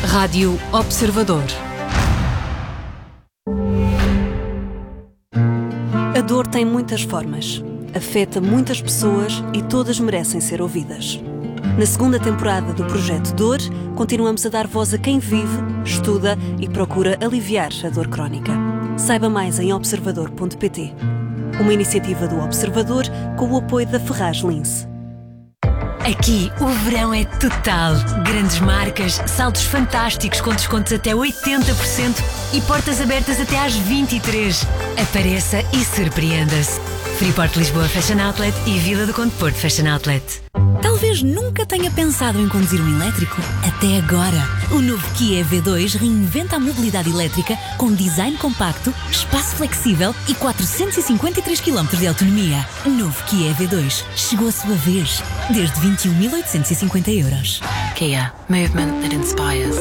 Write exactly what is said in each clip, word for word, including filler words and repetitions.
Rádio Observador. A dor tem muitas formas, afeta muitas pessoas e todas merecem ser ouvidas. Na segunda temporada do Projeto Dor, continuamos a dar voz a quem vive, estuda e procura aliviar a dor crónica. Saiba mais em observador ponto pt. Uma iniciativa do Observador com o apoio da Ferraz Lince. Aqui o verão é total. Grandes marcas, saldos fantásticos com descontos até oitenta por cento e portas abertas até às vinte e três. Apareça e surpreenda-se. Freeport Lisboa Fashion Outlet e Vila do Conde Porto Fashion Outlet. Talvez nunca tenha pensado em conduzir um elétrico. Até agora. O novo Kia E V dois reinventa a mobilidade elétrica com design compacto, espaço flexível e quatrocentos e cinquenta e três quilómetros de autonomia. Novo Kia E V dois. Chegou a sua vez. Desde vinte e um mil oitocentos e cinquenta euros. Kia. Movement that inspires.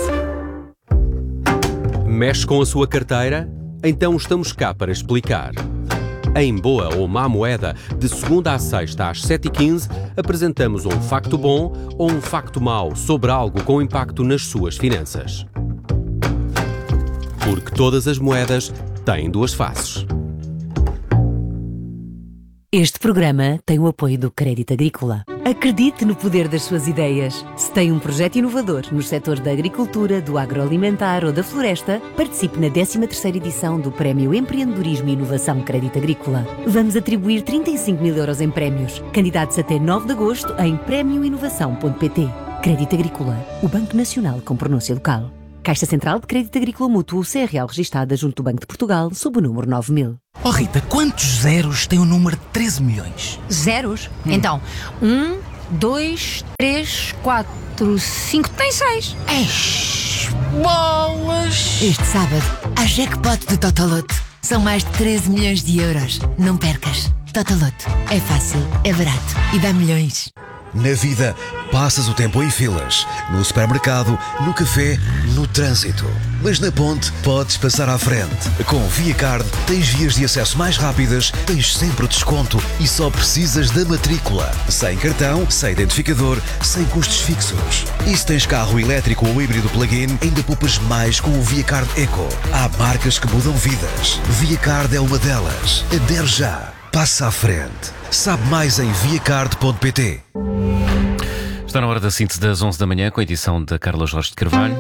Mexe com a sua carteira? Então estamos cá para explicar. Em Boa ou Má Moeda, de segunda à sexta às sete e quinze, apresentamos um facto bom ou um facto mau sobre algo com impacto nas suas finanças. Porque todas as moedas têm duas faces. Este programa tem o apoio do Crédito Agrícola. Acredite no poder das suas ideias. Se tem um projeto inovador nos setores da agricultura, do agroalimentar ou da floresta, participe na décima terceira edição do Prémio Empreendedorismo e Inovação Crédito Agrícola. Vamos atribuir trinta e cinco mil euros em prémios. Candidatos até nove de agosto em prémio inovação ponto pt. Crédito Agrícola, o Banco Nacional com pronúncia local. Caixa Central de Crédito Agrícola Mútuo, C R L registada junto do Banco de Portugal, sob o número nove mil. Oh Rita, quantos zeros tem o número de treze milhões? Zeros? Hum. Então, um, dois, três, quatro, cinco, tem seis. Eish, bolas! Este sábado, a jackpot do Totoloto. São mais de treze milhões de euros. Não percas. Totoloto. É fácil, é barato e dá milhões. Na vida, passas o tempo em filas, no supermercado, no café, no trânsito. Mas na ponte, podes passar à frente. Com ViaCard, tens vias de acesso mais rápidas, tens sempre desconto e só precisas da matrícula. Sem cartão, sem identificador, sem custos fixos. E se tens carro elétrico ou híbrido plug-in, ainda poupas mais com o ViaCard Eco. Há marcas que mudam vidas. ViaCard é uma delas. Adere já. Passa à frente. Sabe mais em viacard ponto pt. Está na hora da síntese das onze da manhã, com a edição da Carla Jorge de Carvalho.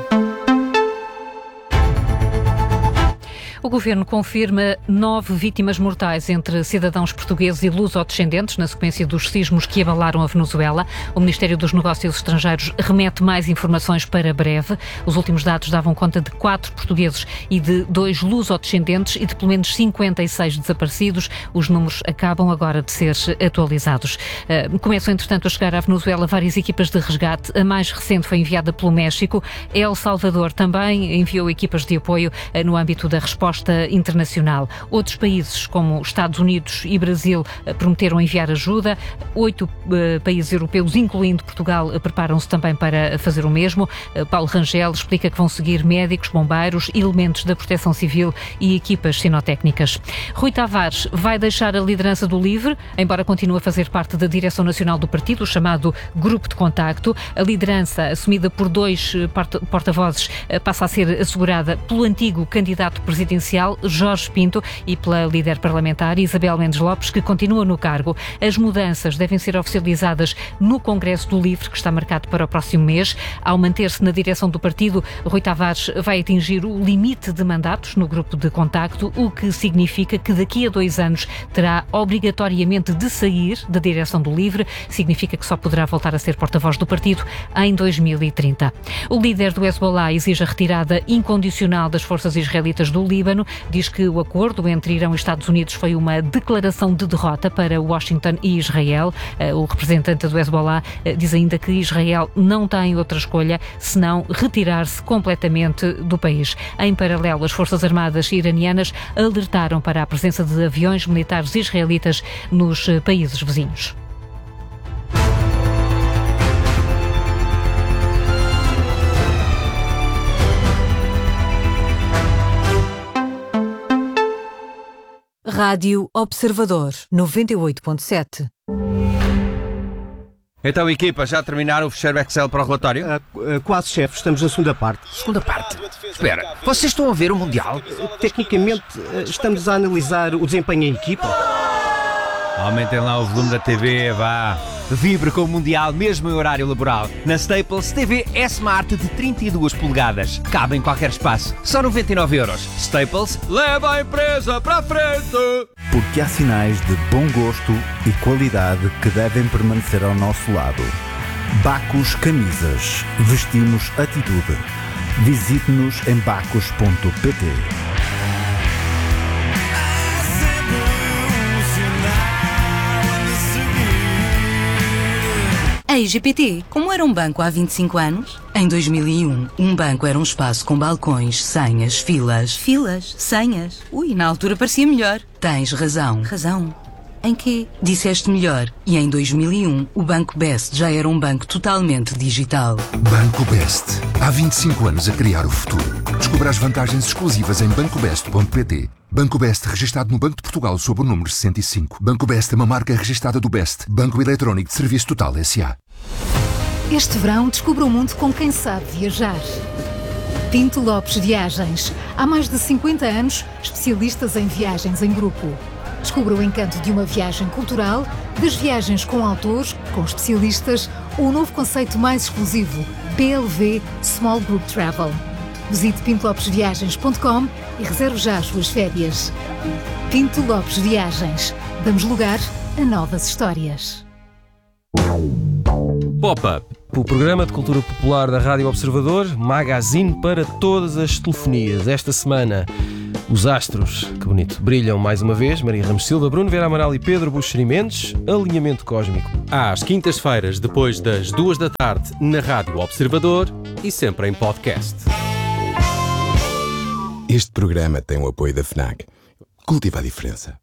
O Governo confirma nove vítimas mortais entre cidadãos portugueses e luso-descendentes na sequência dos sismos que abalaram a Venezuela. O Ministério dos Negócios Estrangeiros remete mais informações para breve. Os últimos dados davam conta de quatro portugueses e de dois luso-descendentes e de pelo menos cinquenta e seis desaparecidos. Os números acabam agora de ser atualizados. Uh, começam, entretanto, a chegar à Venezuela várias equipas de resgate. A mais recente foi enviada pelo México. El Salvador também enviou equipas de apoio uh, no âmbito da resposta internacional. Outros países, como Estados Unidos e Brasil, prometeram enviar ajuda. Oito uh, países europeus, incluindo Portugal, uh, preparam-se também para fazer o mesmo. Uh, Paulo Rangel explica que vão seguir médicos, bombeiros, elementos da Proteção Civil e equipas sinotécnicas. Rui Tavares vai deixar a liderança do LIVRE, embora continue a fazer parte da direção nacional do partido, o chamado Grupo de Contacto. A liderança, assumida por dois porta-vozes, uh, passa a ser assegurada pelo antigo candidato presidencial Jorge Pinto e pela líder parlamentar Isabel Mendes Lopes, que continua no cargo. As mudanças devem ser oficializadas no Congresso do LIVRE, que está marcado para o próximo mês. Ao manter-se na direção do partido, Rui Tavares vai atingir o limite de mandatos no grupo de contacto, o que significa que daqui a dois anos terá obrigatoriamente de sair da direção do LIVRE. Significa que só poderá voltar a ser porta-voz do partido em dois mil e trinta. O líder do Hezbollah exige a retirada incondicional das forças israelitas do Líbano. Diz que o acordo entre Irão e Estados Unidos foi uma declaração de derrota para Washington e Israel. O representante do Hezbollah diz ainda que Israel não tem outra escolha senão retirar-se completamente do país. Em paralelo, as Forças Armadas iranianas alertaram para a presença de aviões militares israelitas nos países vizinhos. Rádio Observador, noventa e oito ponto sete. Então, equipa, já terminaram o fecheiro Excel para o relatório? Uh, uh, quase, chefe. Estamos na segunda parte. Segunda parte? Espera, vocês estão a ver o Mundial? Uh, tecnicamente, uh, estamos a analisar o desempenho em equipa. Aumentem lá o volume da T V, vá. Vibre com o Mundial mesmo em horário laboral. Na Staples, T V S-Smart de trinta e duas polegadas. Cabe em qualquer espaço. Só noventa e nove euros. Staples, leva a empresa para a frente! Porque há sinais de bom gosto e qualidade que devem permanecer ao nosso lado. Bacus Camisas. Vestimos atitude. Visite-nos em bacus ponto pt. Ei, G P T, como era um banco há vinte e cinco anos? Em dois mil e um, um banco era um espaço com balcões, senhas, filas. Filas? Senhas? Ui, na altura parecia melhor. Tens razão. Razão? Em quê? Disseste melhor. E em dois mil e um, o Banco Best já era um banco totalmente digital. Banco Best. Há vinte e cinco anos a criar o futuro. Descubra as vantagens exclusivas em banco best ponto pt. Banco Best, registado no Banco de Portugal sob o número sessenta e cinco. Banco Best é uma marca registada do Best. Banco Eletrónico de Serviço Total S A. Este verão descubra o mundo com quem sabe viajar. Pinto Lopes Viagens. Há mais de cinquenta anos, especialistas em viagens em grupo. Descubra o encanto de uma viagem cultural, das viagens com autores, com especialistas, ou o novo conceito mais exclusivo, P L V Small Group Travel. Visite pinto lopes viagens ponto com e reserve já as suas férias. Pinto Lopes Viagens. Damos lugar a novas histórias. Pop-up, o programa de cultura popular da Rádio Observador, magazine para todas as telefonias. Esta semana, os astros, que bonito, brilham mais uma vez. Maria Ramos Silva, Bruno Vera Amaral e Pedro Buxeri Mendes. Alinhamento cósmico. Às quintas-feiras, depois das duas da tarde, na Rádio Observador e sempre em podcast. Este programa tem o apoio da FNAC. Cultiva a diferença.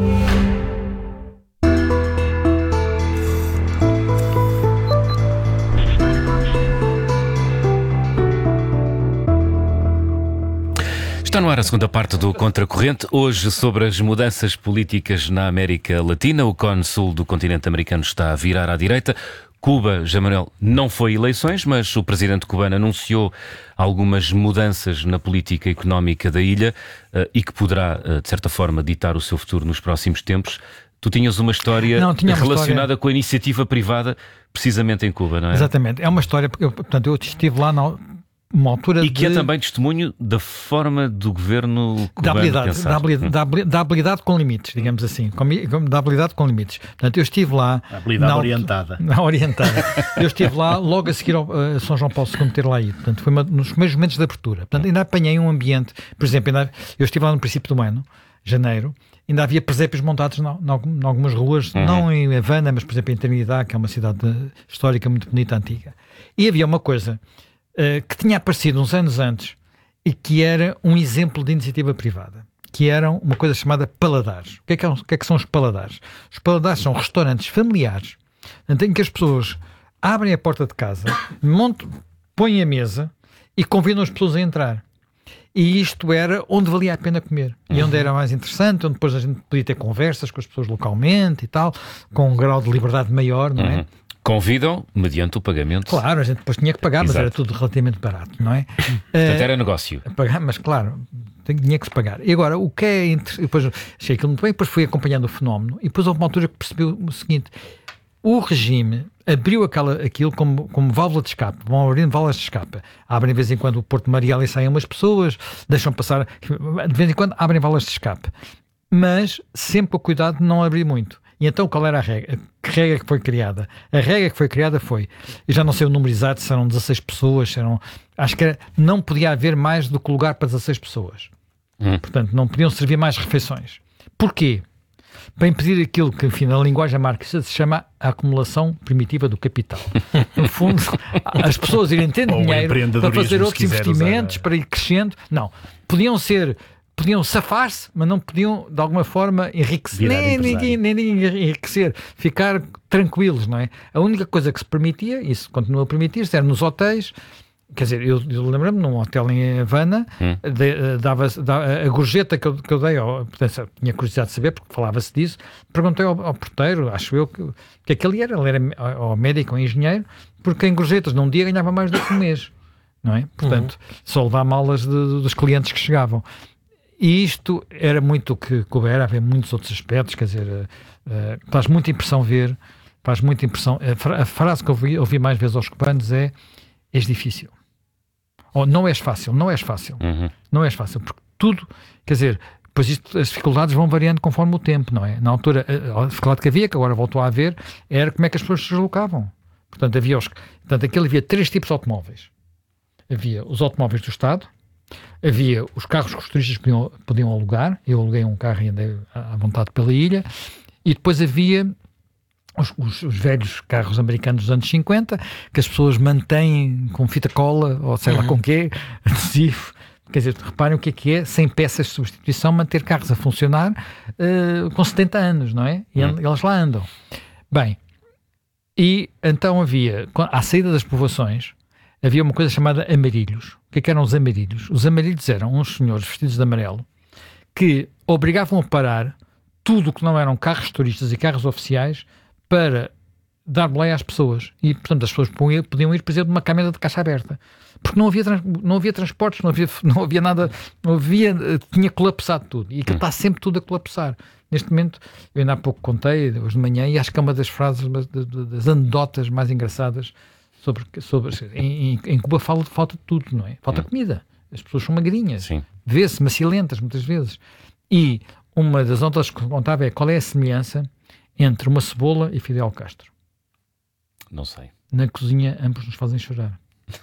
Está no ar a segunda parte do Contracorrente, hoje sobre as mudanças políticas na América Latina. O cone sul do continente americano está a virar à direita. Cuba, José Manuel, não foi eleições, mas o presidente cubano anunciou algumas mudanças na política económica da ilha uh, e que poderá, uh, de certa forma, ditar o seu futuro nos próximos tempos. Tu tinhas uma história não, tinha uma relacionada história... com a iniciativa privada, precisamente em Cuba, não é? Exatamente. É uma história, porque eu, portanto, eu estive lá na... uma altura e que de... é também testemunho da forma do governo cubano da habilidade, pensar. Da habilidade, da, habilidade, da habilidade com limites, digamos assim. Com, da habilidade com limites. Portanto, eu estive lá... A habilidade na, orientada. Na orientada. Eu estive lá logo a seguir ao uh, São João Paulo segundo ter lá ido. Portanto, foi uma, nos primeiros momentos de abertura. Portanto, ainda apanhei um ambiente... Por exemplo, ainda, eu estive lá no princípio do ano, janeiro, ainda havia presépios montados em algumas ruas, uhum. não em Havana, mas, por exemplo, em Trinidad, que é uma cidade histórica muito bonita, antiga. E havia uma coisa... Uh, que tinha aparecido uns anos antes e que era um exemplo de iniciativa privada, que eram uma coisa chamada paladares. O que é que, é, o que, é que são os paladares? Os paladares são restaurantes familiares em que as pessoas abrem a porta de casa, montam, põem a mesa e convidam as pessoas a entrar. E isto era onde valia a pena comer. E onde era mais interessante, onde depois a gente podia ter conversas com as pessoas localmente e tal, com um grau de liberdade maior, não é? Uhum. Convidam mediante o pagamento. Claro, a gente depois tinha que pagar, Exato. Mas era tudo relativamente barato, não é? Portanto, era negócio. Pagar, mas claro, tinha que se pagar. E agora, o que é... Inter... Depois achei aquilo muito bem, depois fui acompanhando o fenómeno e depois houve uma altura que percebi o seguinte: o regime abriu aquela, aquilo como, como válvula de escape, vão abrindo válvulas de escape. Abrem de vez em quando o Porto de Mariel e saem umas pessoas, deixam passar, de vez em quando abrem válvulas de escape. Mas sempre com o cuidado de não abrir muito. E então qual era a regra? Que regra que foi criada? A regra que foi criada foi, eu já não sei o número exato, se eram dezasseis pessoas, eram, acho que era, não podia haver mais do que lugar para dezasseis pessoas. Hum. Portanto, não podiam servir mais refeições. Porquê? Para impedir aquilo que, enfim, na linguagem marxista se chama a acumulação primitiva do capital. No fundo, as pessoas irem tendo dinheiro para fazer outros investimentos, usar... para ir crescendo. Não. Podiam ser... Podiam safar-se, mas não podiam, de alguma forma, enriquecer, nem, ninguém, nem, nem enriquecer, ficar tranquilos, não é? A única coisa que se permitia, isso continua a permitir-se, era nos hotéis, quer dizer, eu, eu lembro-me num hotel em Havana, hum. de, dava, dava a gorjeta que eu, que eu dei, ao, portanto, tinha curiosidade de saber, porque falava-se disso, perguntei ao, ao porteiro, acho eu, que, que aquele era, ele era ou médico ou engenheiro, porque em gorjetas num dia ganhava mais do que um mês, não é? Portanto, uhum. só levar malas de, de, dos clientes que chegavam. E isto era muito o que coubera, havia muitos outros aspectos, quer dizer, uh, uh, faz muita impressão ver, faz muita impressão, a, fra- a frase que eu ouvi, ouvi mais vezes aos cubanos é: és difícil. Ou não és fácil, não és fácil. Uhum. Não és fácil, porque tudo, quer dizer, depois isto, as dificuldades vão variando conforme o tempo, não é? Na altura, a dificuldade que havia, que agora voltou a haver, era como é que as pessoas se deslocavam. Portanto, havia os, portanto, aquele havia três tipos de automóveis. Havia os automóveis do Estado, havia os carros que os turistas podiam, podiam alugar, eu aluguei um carro e andei à vontade pela ilha, e depois havia Os, os, os velhos carros americanos dos anos cinquenta, que as pessoas mantêm com fita cola, ou sei uhum. lá com quê, adesivo. Quer dizer, reparem o que é que é, sem peças de substituição, manter carros a funcionar uh, com setenta anos, não é? E uhum. eles lá andam. Bem, e então havia, à saída das povoações, havia uma coisa chamada amarilhos. O que é que eram os amarilhos? Os amarilhos eram uns senhores vestidos de amarelo que obrigavam a parar tudo o que não eram carros turistas e carros oficiais para dar boleia às pessoas. E, portanto, as pessoas podiam ir, por exemplo, numa câmara de caixa aberta. Porque não havia, não havia transportes, não havia, não havia nada, não havia, tinha colapsado tudo. E aquilo hum. está sempre tudo a colapsar. Neste momento, eu ainda há pouco contei, hoje de manhã, e acho que é uma das frases, das anedotas mais engraçadas sobre... sobre em, em Cuba falta, falta tudo, não é? Falta hum. comida. As pessoas são magrinhas. Vê-se macilentas, muitas vezes. E uma das anedotas que contava é qual é a semelhança entre uma cebola e Fidel Castro. Não sei. Na cozinha, ambos nos fazem chorar.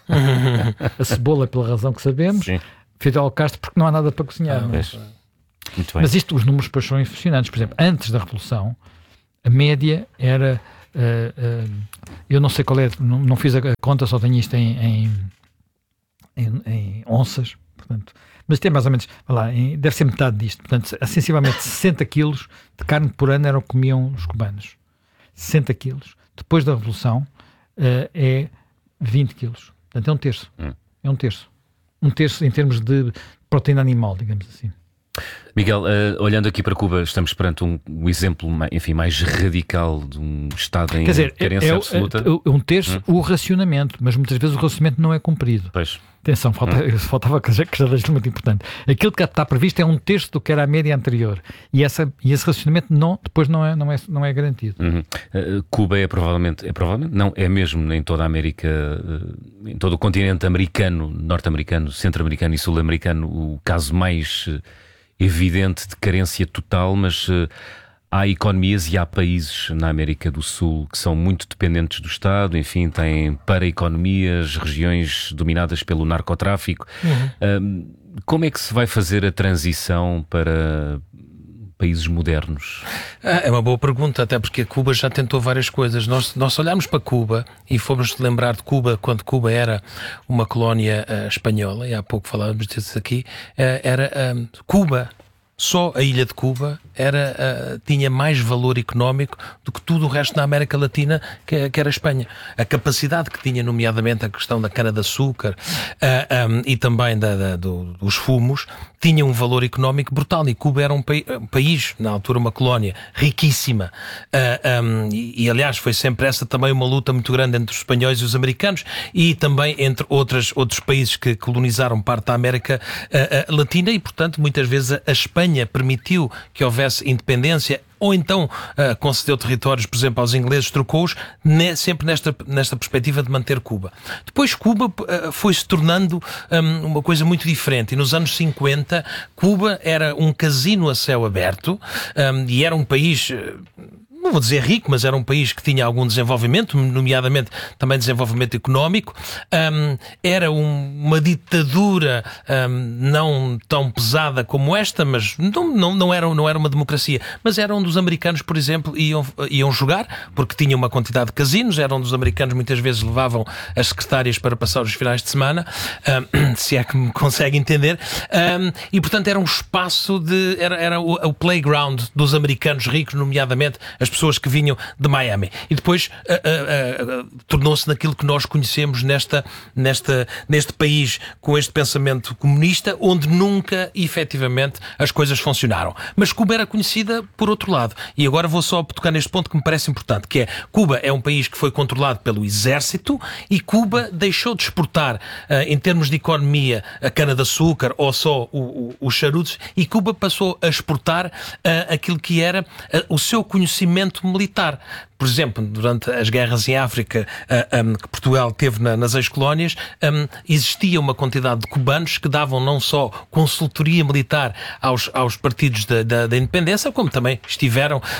A cebola, pela razão que sabemos, Sim. Fidel Castro, porque não há nada para cozinhar. Ah, mas, Muito bem. mas isto, os números depois são impressionantes. Por exemplo, antes da Revolução, a média era. Uh, uh, eu não sei qual é, não, não fiz a conta, só tenho isto em, em, em, em onças, portanto. Mas tem mais ou menos, lá, deve ser metade disto. Portanto, sensivelmente sessenta quilos de carne por ano era o que comiam os cubanos. sessenta quilos. Depois da Revolução uh, é vinte quilos. Portanto, é um terço. Hum. É um terço. Um terço em termos de proteína animal, digamos assim. Miguel, uh, olhando aqui para Cuba, estamos perante um, um exemplo, enfim, mais radical de um Estado em Quer dizer, carência é, é, absoluta. É, é um terço hum. o racionamento, mas muitas vezes o racionamento não é cumprido. Pois. Atenção, falta, hum. faltava que já deixe muito importante. Aquilo que está previsto é um terço do que era a média anterior. E, essa, e esse racionamento não, depois não é, não é, não é garantido. Uhum. Uh, Cuba é provavelmente, é provavelmente, não, é mesmo em toda a América, uh, em todo o continente americano, norte-americano, centro-americano e sul-americano, o caso mais uh, evidente de carência total, mas uh, há economias e há países na América do Sul que são muito dependentes do Estado, enfim, têm para-economias, regiões dominadas pelo narcotráfico. Uhum. Uh, como é que se vai fazer a transição para países modernos? Ah, é uma boa pergunta, até porque Cuba já tentou várias coisas. Nós, nós olharmos para Cuba e fomos lembrar de Cuba quando Cuba era uma colónia uh, espanhola, e há pouco falávamos disso aqui, uh, era uh, Cuba. Só a ilha de Cuba era, uh, tinha mais valor económico do que tudo o resto na América Latina, que, que era a Espanha. A capacidade que tinha, nomeadamente a questão da cana-de-açúcar uh, um, e também da, da, do, dos fumos, tinha um valor económico brutal. E Cuba era um, pa- um país, na altura uma colónia, riquíssima. Uh, um, e, e, aliás, foi sempre essa também uma luta muito grande entre os espanhóis e os americanos, e também entre outras, outros países que colonizaram parte da América uh, uh, Latina, e, portanto, muitas vezes a, a Espanha permitiu que houvesse independência, ou então uh, concedeu territórios, por exemplo, aos ingleses, trocou-os, ne, sempre nesta, nesta perspectiva de manter Cuba. Depois Cuba uh, foi-se tornando um, uma coisa muito diferente, e nos anos cinquenta Cuba era um casino a céu aberto, um, e era um país... Uh, não vou dizer rico, mas era um país que tinha algum desenvolvimento, nomeadamente também desenvolvimento económico. Um, era um, uma ditadura um, não tão pesada como esta, mas não, não, não, era, não era uma democracia. Mas era onde os americanos, por exemplo, iam, iam jogar, porque tinha uma quantidade de casinos, era onde os americanos muitas vezes levavam as secretárias para passar os finais de semana, um, se é que me consegue entender. Um, e, portanto, era um espaço de... Era, era o, o playground dos americanos ricos, nomeadamente as pessoas pessoas que vinham de Miami. E depois uh, uh, uh, tornou-se naquilo que nós conhecemos nesta, nesta, neste país com este pensamento comunista, onde nunca, efetivamente, as coisas funcionaram. Mas Cuba era conhecida por outro lado. E agora vou só tocar neste ponto que me parece importante, que é, Cuba é um país que foi controlado pelo exército e Cuba deixou de exportar, uh, em termos de economia, a cana-de-açúcar ou só o, o, os charutos, e Cuba passou a exportar uh, aquilo que era uh, o seu conhecimento militar. Por exemplo, durante as guerras em África uh, um, que Portugal teve na, nas ex-colónias, um, existia uma quantidade de cubanos que davam não só consultoria militar aos, aos partidos da, da, da independência, como também estiveram, uh,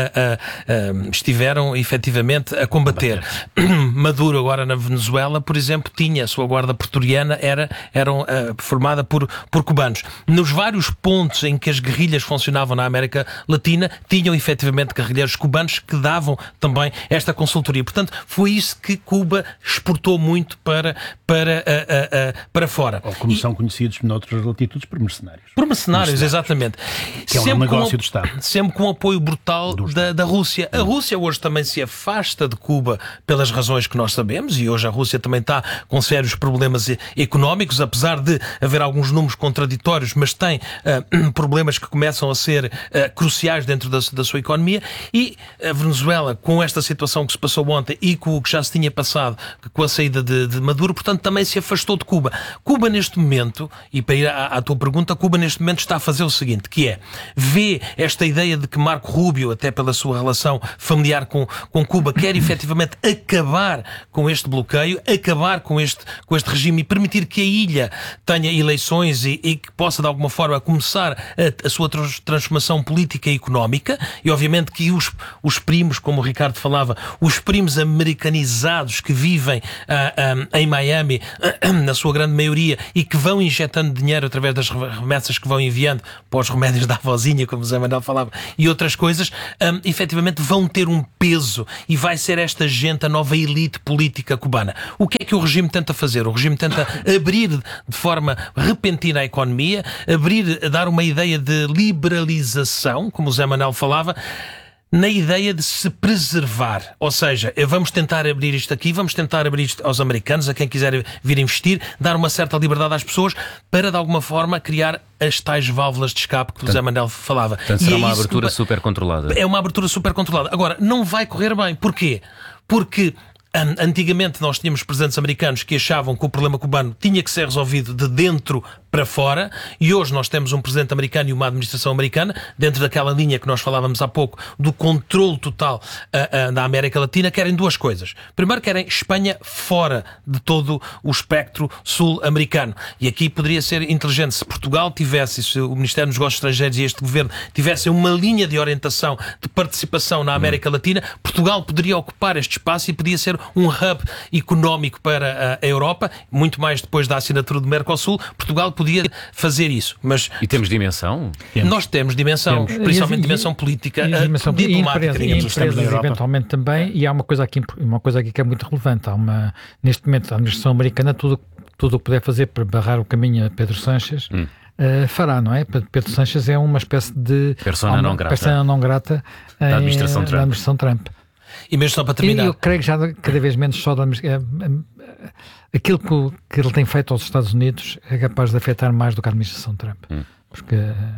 uh, uh, uh, estiveram efetivamente a combater. Maduro, agora na Venezuela, por exemplo, tinha a sua guarda pretoriana, era, era uh, formada por, por cubanos. Nos vários pontos em que as guerrilhas funcionavam na América Latina, tinham efetivamente guerrilheiros cubanos que davam também esta consultoria. Portanto, foi isso que Cuba exportou muito para, para, uh, uh, uh, para fora. Ou como e, são conhecidos noutras latitudes, por mercenários. Por mercenários, mercenários. Exatamente. Que é um sempre negócio com, do Estado. Sempre com apoio brutal da, da Rússia. A Rússia hoje também se afasta de Cuba pelas razões que nós sabemos, e hoje a Rússia também está com sérios problemas económicos, apesar de haver alguns números contraditórios, mas tem uh, problemas que começam a ser uh, cruciais dentro da, da sua economia. E a Venezuela, com esta situação que se passou ontem e com o que já se tinha passado com a saída de, de Maduro, portanto também se afastou de Cuba. Cuba neste momento, e para ir à, à tua pergunta, Cuba neste momento está a fazer o seguinte, que é, vê esta ideia de que Marco Rubio, até pela sua relação familiar com, com Cuba, quer efetivamente acabar com este bloqueio, acabar com este, com este regime e permitir que a ilha tenha eleições e, e que possa de alguma forma começar a, a sua transformação política e económica, e obviamente que os, os primos, como o Ricardo falava, os primos americanizados que vivem uh, um, em Miami, uh, na sua grande maioria, e que vão injetando dinheiro através das remessas que vão enviando para os remédios da avózinha, como o Zé Manuel falava, e outras coisas, um, efetivamente vão ter um peso, e vai ser esta gente a nova elite política cubana. O que é que o regime tenta fazer? O regime tenta abrir de forma repentina a economia, abrir, dar uma ideia de liberalização, como o Zé Manuel falava, na ideia de se preservar. Ou seja, vamos tentar abrir isto aqui, vamos tentar abrir isto aos americanos, a quem quiser vir investir, dar uma certa liberdade às pessoas para, de alguma forma, criar as tais válvulas de escape que portanto, o Zé Manuel falava. Portanto, será e é uma abertura que... super controlada. É uma abertura super controlada. Agora, não vai correr bem. Porquê? Porque antigamente nós tínhamos presidentes americanos que achavam que o problema cubano tinha que ser resolvido de dentro para fora, e hoje nós temos um presidente americano e uma administração americana dentro daquela linha que nós falávamos há pouco do controle total uh, uh, da América Latina. Querem duas coisas. Primeiro, querem Espanha fora de todo o espectro sul-americano, e aqui poderia ser inteligente se Portugal tivesse, se o Ministério dos Negócios Estrangeiros e este governo tivessem uma linha de orientação de participação na América hum. Latina. Portugal poderia ocupar este espaço e podia ser um hub económico para a Europa, muito mais depois da assinatura do Mercosul. Portugal podia fazer isso. Mas e temos dimensão? Nós temos dimensão, temos. principalmente e, dimensão política, e, dimensão diplomática. E empresas, empresas eventualmente também, e há uma coisa aqui, uma coisa aqui que é muito relevante. Há uma, neste momento, a administração americana, tudo tudo o que puder fazer para barrar o caminho a Pedro Sánchez, hum. Uh, fará, não é? Pedro Sánchez é uma espécie de persona uma, não grata, persona não grata da em, administração Trump. Da administração Trump. E mesmo só para terminar, e eu creio que já cada vez menos só da, aquilo que, que ele tem feito aos Estados Unidos é capaz de afetar mais do que a administração Trump. Hum. Porque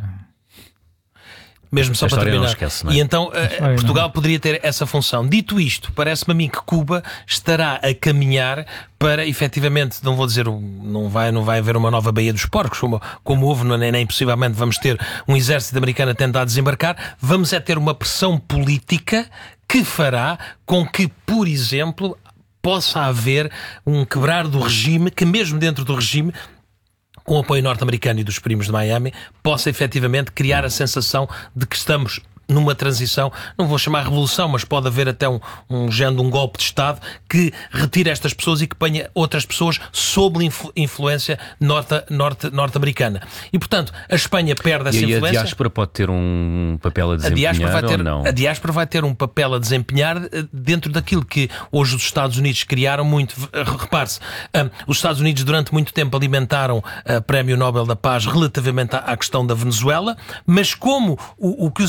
mesmo só para terminar. Esquece, não é? E então uh, Portugal não. poderia ter essa função. Dito isto, parece-me a mim que Cuba estará a caminhar para, efetivamente, não vou dizer, não vai, não vai haver uma nova Baía dos Porcos, como, como houve, nem, nem possivelmente vamos ter um exército americano a tentar desembarcar. Vamos é ter uma pressão política que fará com que, por exemplo, possa haver um quebrar do regime, que mesmo dentro do regime, com o apoio norte-americano e dos primos de Miami, possa efetivamente criar a sensação de que estamos numa transição, não vou chamar revolução, mas pode haver até um, um género, um golpe de Estado que retire estas pessoas e que ponha outras pessoas sob influ, influência norte, norte, norte-americana. E, portanto, a Espanha perde essa e influência. E a diáspora pode ter um papel a desempenhar, a diáspora vai ter, ou não? A diáspora vai ter um papel a desempenhar dentro daquilo que hoje os Estados Unidos criaram muito. Repare-se, um, os Estados Unidos durante muito tempo alimentaram o Prémio Nobel da Paz relativamente à, à questão da Venezuela, mas como o, o que os, os americanos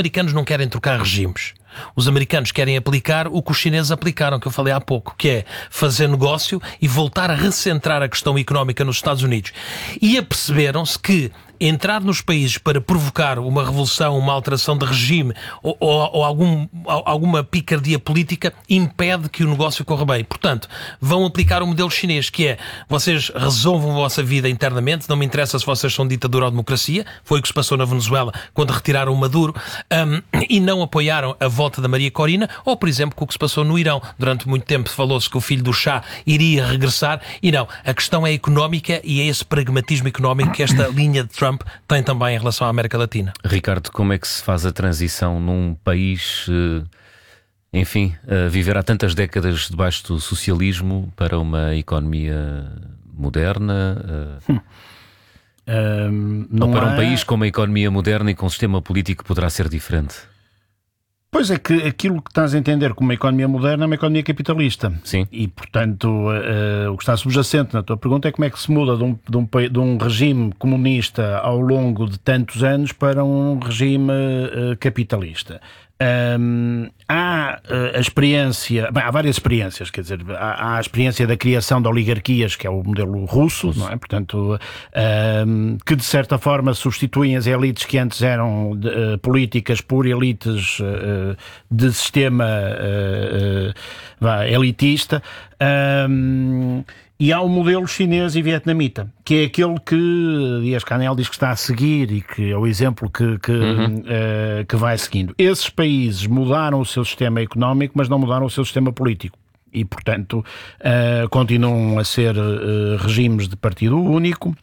americanos não querem trocar regimes. Os americanos querem aplicar o que os chineses aplicaram, que eu falei há pouco, que é fazer negócio e voltar a recentrar a questão económica nos Estados Unidos. E aperceberam-se que entrar nos países para provocar uma revolução, uma alteração de regime ou, ou, ou algum, alguma picardia política impede que o negócio corra bem. Portanto, vão aplicar o modelo chinês, que é: vocês resolvam a vossa vida internamente, não me interessa se vocês são ditadura ou democracia. Foi o que se passou na Venezuela quando retiraram o Maduro, um, e não apoiaram a volta da Maria Corina, ou, por exemplo, com o que se passou no Irão. Durante muito tempo falou-se que o filho do Shah iria regressar, e não. A questão é económica, e é esse pragmatismo económico que esta linha de Trump tem também em relação à América Latina. Ricardo, como é que se faz a transição num país, enfim, a viver há tantas décadas debaixo do socialismo para uma economia moderna? Hum. Um, não Ou para há... um país com uma economia moderna e com um sistema político que poderá ser diferente? Pois é, que aquilo que estás a entender como uma economia moderna é uma economia capitalista. Sim. E, portanto, uh, o que está subjacente na tua pergunta é como é que se muda de um, de um, de um regime comunista ao longo de tantos anos para um regime uh, capitalista. Um, há uh, a experiência, bem, há várias experiências, quer dizer, há, há a experiência da criação de oligarquias, que é o modelo russo, não é? Portanto, um, que de certa forma substituem as elites que antes eram de, uh, políticas por elites uh, de sistema uh, uh, vá, elitista. Um, E há o modelo chinês e vietnamita, que é aquele que Dias-Canel diz que está a seguir e que é o exemplo que, que, uhum. uh, que vai seguindo. Esses países mudaram o seu sistema económico, mas não mudaram o seu sistema político. E, portanto, uh, continuam a ser uh, regimes de partido único,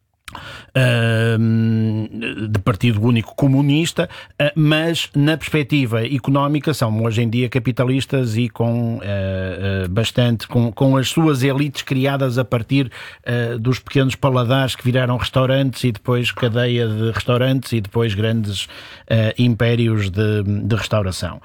de partido único comunista, mas na perspectiva económica são hoje em dia capitalistas e com uh, bastante com, com as suas elites criadas a partir uh, dos pequenos paladares que viraram restaurantes e depois cadeia de restaurantes e depois grandes uh, impérios de, de restauração.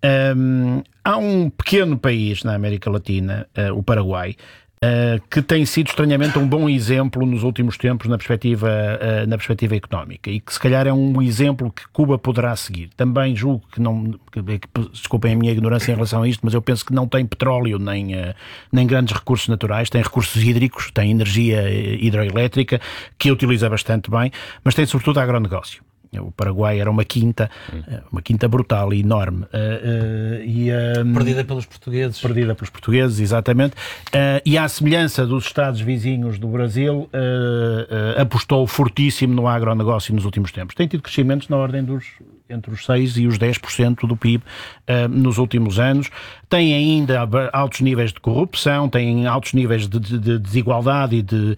Um, há um pequeno país na América Latina, uh, o Paraguai, Uh, que tem sido estranhamente um bom exemplo nos últimos tempos na perspectiva, uh, na perspectiva económica, e que se calhar é um exemplo que Cuba poderá seguir. Também julgo que não, que, que, desculpem a minha ignorância em relação a isto, mas eu penso que não tem petróleo nem, uh, nem grandes recursos naturais, tem recursos hídricos, tem energia hidroelétrica, que utiliza bastante bem, mas tem sobretudo agronegócio. O Paraguai era uma quinta, uma quinta brutal e enorme. Uh, uh, e, um, perdida pelos portugueses. Perdida pelos portugueses, exatamente. Uh, e à semelhança dos Estados vizinhos do Brasil, uh, uh, apostou fortíssimo no agronegócio nos últimos tempos. Tem tido crescimentos na ordem dos entre os seis por cento e os dez por cento do P I B uh, nos últimos anos. Tem ainda altos níveis de corrupção, tem altos níveis de, de, de desigualdade e de,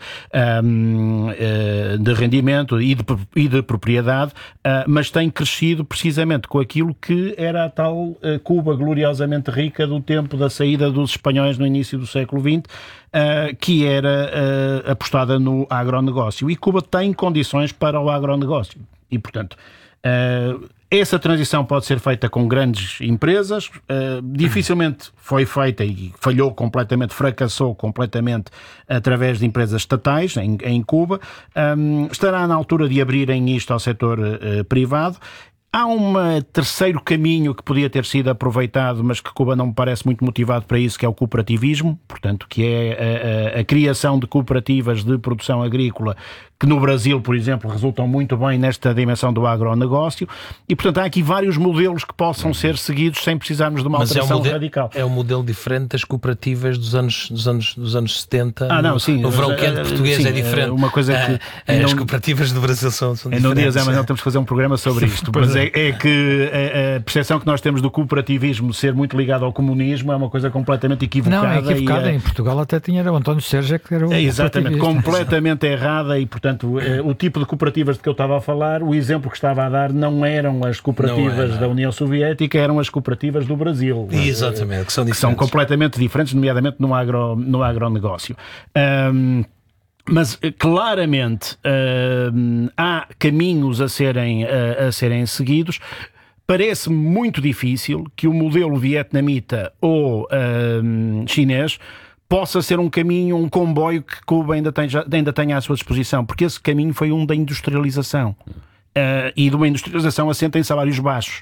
um, uh, de rendimento e de, e de propriedade, uh, mas tem crescido precisamente com aquilo que era a tal uh, Cuba gloriosamente rica do tempo da saída dos espanhóis no início do século vinte, uh, que era uh, apostada no agronegócio. E Cuba tem condições para o agronegócio. E, portanto, uh, essa transição pode ser feita com grandes empresas, uh, dificilmente foi feita e falhou completamente, fracassou completamente através de empresas estatais em, em Cuba. Um, estará na altura de abrirem isto ao setor uh, privado. Há um terceiro caminho que podia ter sido aproveitado, mas que Cuba não me parece muito motivado para isso, que é o cooperativismo, portanto, que é a, a, a criação de cooperativas de produção agrícola, que no Brasil, por exemplo, resultam muito bem nesta dimensão do agronegócio, e, portanto, há aqui vários modelos que possam ser seguidos sem precisarmos de uma Mas alteração é um modelo, radical. É um modelo diferente das cooperativas dos anos, dos anos, dos anos setenta. Ah, não, sim. O verão quente português sim, é diferente. Uma coisa que... Ah, as não, cooperativas do Brasil são, são diferentes. Em um dia, Zé Manuel, temos que fazer um programa sobre isto, mas é, é que a, a percepção que nós temos do cooperativismo ser muito ligado ao comunismo é uma coisa completamente equivocada. Não, é equivocada. E, em Portugal até tinha o António Sérgio que era o é, exatamente, completamente errada, e, portanto, o tipo de cooperativas de que eu estava a falar, o exemplo que estava a dar não eram as cooperativas era. da União Soviética, eram as cooperativas do Brasil. Exatamente, que são diferentes. Que são completamente diferentes, nomeadamente no, agro, no agronegócio. Um, Mas, claramente, uh, há caminhos a serem, uh, a serem seguidos. Parece-me muito difícil que o modelo vietnamita ou uh, chinês possa ser um caminho, um comboio que Cuba ainda, tem, ainda tenha à sua disposição, porque esse caminho foi um da industrialização. uh, e de uma industrialização assente em salários baixos.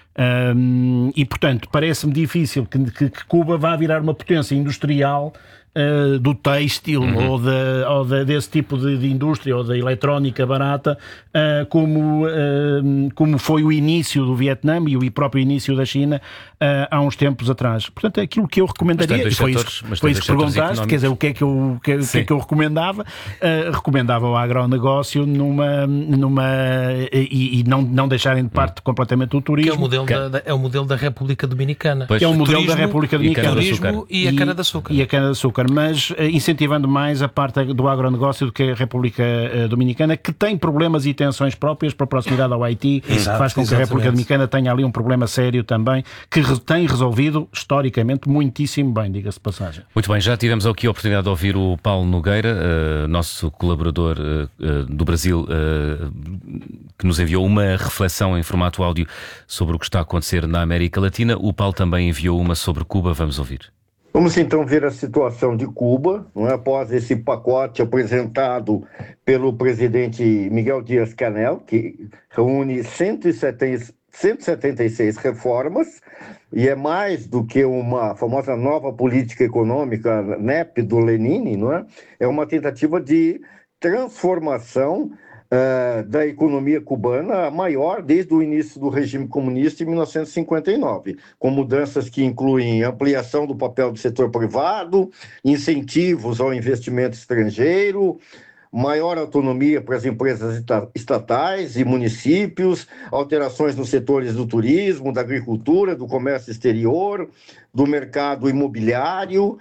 Um, e, portanto, parece-me difícil que, que, que Cuba vá virar uma potência industrial uh, do têxtil uhum. ou, de, ou de, desse tipo de, de indústria ou da eletrónica barata, uh, como, uh, como foi o início do Vietnã e o próprio início da China uh, há uns tempos atrás. Portanto, é aquilo que eu recomendaria, e foi setores, isso, foi isso que perguntaste, quer dizer, o que é que eu, que, que é que eu recomendava? Uh, recomendava o agronegócio numa, numa, e, e não, não deixarem de parte uhum. completamente o turismo. Que é o modelo Da, da, é o modelo da República Dominicana. Pois, é o modelo turismo, da República Dominicana. E turismo e a cana-de-açúcar. E a cana-de-açúcar, mas uh, incentivando mais a parte do agronegócio do que a República uh, Dominicana, que tem problemas e tensões próprias para a proximidade ao Haiti, Exato, que faz com que exatamente. a República Dominicana tenha ali um problema sério também, que re- tem resolvido historicamente muitíssimo bem, diga-se de passagem. Muito bem, já tivemos aqui a oportunidade de ouvir o Paulo Nogueira, uh, nosso colaborador uh, uh, do Brasil, uh, que nos enviou uma reflexão em formato áudio sobre o que está a acontecer na América Latina. O Paulo também enviou uma sobre Cuba, vamos ouvir. Vamos então ver a situação de Cuba, não é? Após esse pacote apresentado pelo presidente Miguel Díaz-Canel, que reúne cento e setenta e seis reformas, e é mais do que uma famosa nova política econômica, N E P do Lenin, não é? É uma tentativa de transformação Uh, da economia cubana, a maior desde o início do regime comunista em mil novecentos e cinquenta e nove, com mudanças que incluem ampliação do papel do setor privado, incentivos ao investimento estrangeiro, maior autonomia para as empresas estatais e municípios, alterações nos setores do turismo, da agricultura, do comércio exterior, do mercado imobiliário.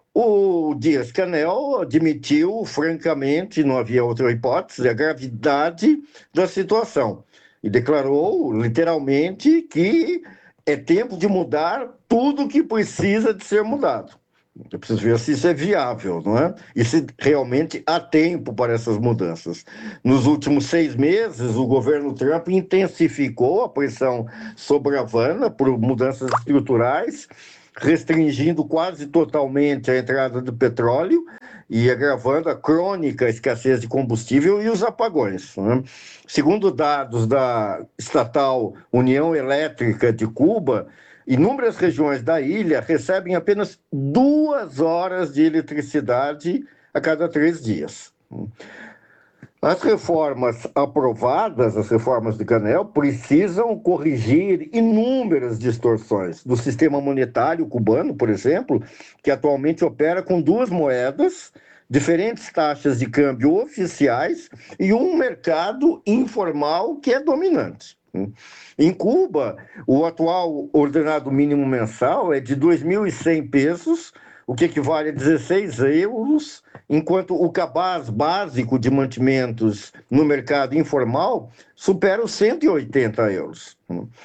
O Díaz-Canel admitiu, francamente, não havia outra hipótese, a gravidade da situação e declarou, literalmente, que é tempo de mudar tudo que precisa de ser mudado. Eu preciso ver se isso é viável, não é? E se realmente há tempo para essas mudanças. Nos últimos seis meses, o governo Trump intensificou a pressão sobre a Havana por mudanças estruturais, restringindo quase totalmente a entrada do petróleo e agravando a crônica escassez de combustível e os apagões, né? Segundo dados da estatal União Elétrica de Cuba, inúmeras regiões da ilha recebem apenas duas horas de eletricidade a cada três dias. As reformas aprovadas, as reformas de Canel, precisam corrigir inúmeras distorções do sistema monetário cubano, por exemplo, que atualmente opera com duas moedas, diferentes taxas de câmbio oficiais e um mercado informal que é dominante. Em Cuba, o atual ordenado mínimo mensal é de dois mil e cem pesos, o que equivale a dezesseis euros, enquanto o cabaz básico de mantimentos no mercado informal supera os cento e oitenta euros.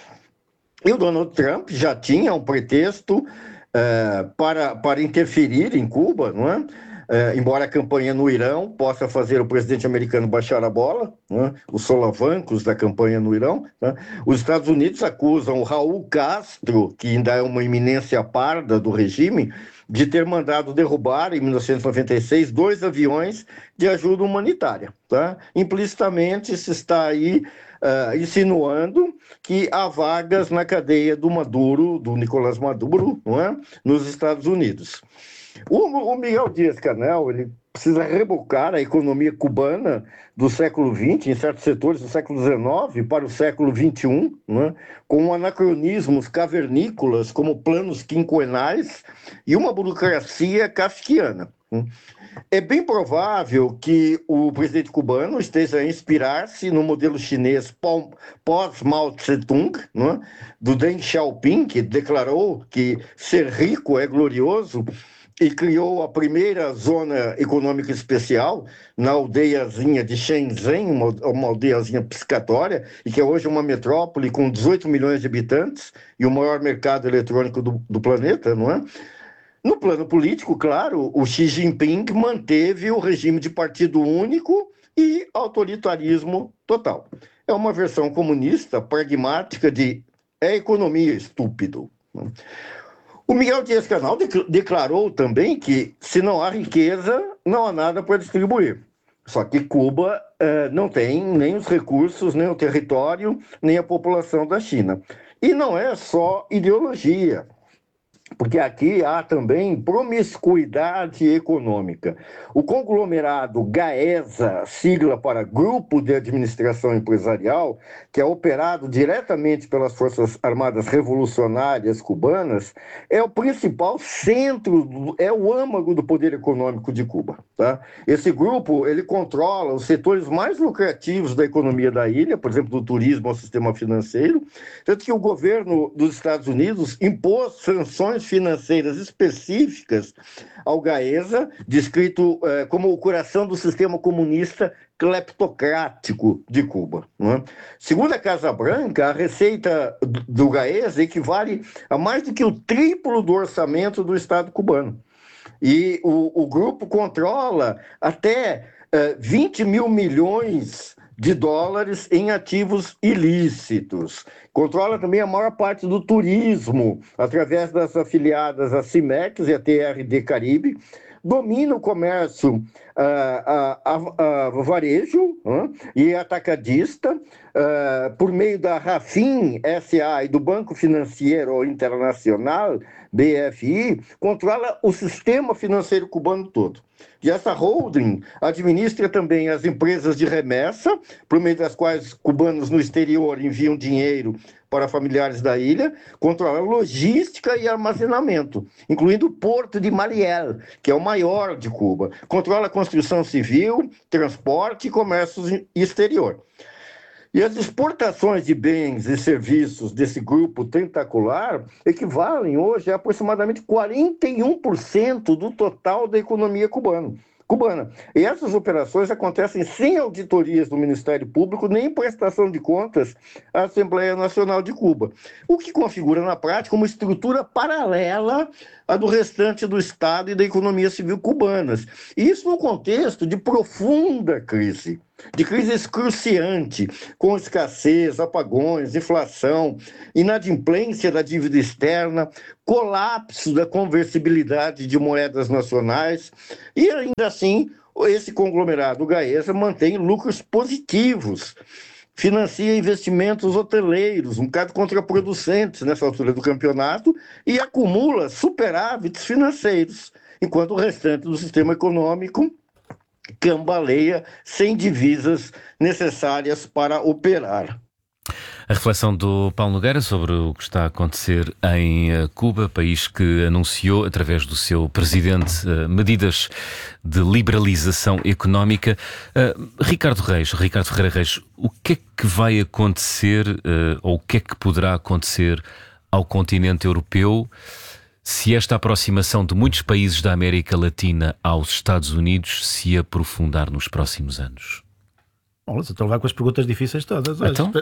E o Donald Trump já tinha um pretexto uh, para, para interferir em Cuba, não é? Uh, embora a campanha no Irão possa fazer o presidente americano baixar a bola, né, os solavancos da campanha no Irão, né, os Estados Unidos acusam o Raul Castro, que ainda é uma iminência parda do regime, de ter mandado derrubar, em mil novecentos e noventa e seis, dois aviões de ajuda humanitária. Tá? Implicitamente se está aí uh, insinuando que há vagas na cadeia do Maduro, do Nicolás Maduro, não é? Nos Estados Unidos. O, o Miguel Díaz-Canel, ele precisa rebocar a economia cubana do século vinte, em certos setores do século dezenove, para o século vinte e um, né, com anacronismos cavernícolas como planos quinquenais e uma burocracia kafkiana. É bem provável que o presidente cubano esteja a inspirar-se no modelo chinês pós-Mao Tse-tung, né, do Deng Xiaoping, que declarou que ser rico é glorioso, e criou a primeira zona econômica especial na aldeiazinha de Shenzhen, uma, uma aldeiazinha piscatória, e que é hoje uma metrópole com dezoito milhões de habitantes e o maior mercado eletrônico do, do planeta, não é? No plano político, claro, o Xi Jinping manteve o regime de partido único e autoritarismo total. É uma versão comunista, pragmática de é economia, estúpido. Não é? O Miguel Díaz-Canel declarou também que, se não há riqueza, não há nada para distribuir. Só que Cuba uh, não tem nem os recursos, nem o território, nem a população da China. E não é só ideologia, porque aqui há também promiscuidade econômica. O conglomerado GAESA, sigla para Grupo de Administração Empresarial, que é operado diretamente pelas Forças Armadas Revolucionárias Cubanas, é o principal centro, é o âmago do poder econômico de Cuba. Tá? Esse grupo ele controla os setores mais lucrativos da economia da ilha, por exemplo, do turismo ao sistema financeiro, tanto que o governo dos Estados Unidos impôs sanções financeiras específicas ao GAESA, descrito eh, como o coração do sistema comunista cleptocrático de Cuba. Não é? Segundo a Casa Branca, a receita do GAESA equivale a mais do que o triplo do orçamento do Estado cubano. E o, o grupo controla até eh, vinte mil milhões de dólares em ativos ilícitos. Controla também a maior parte do turismo, através das afiliadas a Cimex e a T R D Caribe. Domina o comércio uh, a, a, a varejo uh, e atacadista, uh, por meio da Rafin S A e do Banco Financeiro Internacional, B F I, controla o sistema financeiro cubano todo. E essa holding administra também as empresas de remessa, por meio das quais cubanos no exterior enviam dinheiro para familiares da ilha, controla logística e armazenamento, incluindo o porto de Mariel, que é o maior de Cuba. Controla a construção civil, transporte e comércio exterior. E as exportações de bens e serviços desse grupo tentacular equivalem hoje a aproximadamente quarenta e um por cento do total da economia cubana. cubana. E essas operações acontecem sem auditorias do Ministério Público nem prestação de contas à Assembleia Nacional de Cuba, o que configura na prática uma estrutura paralela à do restante do Estado e da economia civil cubanas. Isso no contexto de profunda crise, de crise excruciante, com escassez, apagões, inflação, inadimplência da dívida externa, colapso da conversibilidade de moedas nacionais, e ainda assim esse conglomerado GAESA mantém lucros positivos, financia investimentos hoteleiros, um bocado contraproducentes nessa altura do campeonato, e acumula superávites financeiros, enquanto o restante do sistema econômico cambaleia sem divisas necessárias para operar. A reflexão do Paulo Nogueira sobre o que está a acontecer em Cuba, país que anunciou, através do seu presidente, medidas de liberalização económica. Uh, Ricardo Reis, Ricardo Ferreira Reis, o que é que vai acontecer, uh, ou o que é que poderá acontecer ao continente europeu se esta aproximação de muitos países da América Latina aos Estados Unidos se aprofundar nos próximos anos? Olha, estou a levar com as perguntas difíceis todas hoje. Então?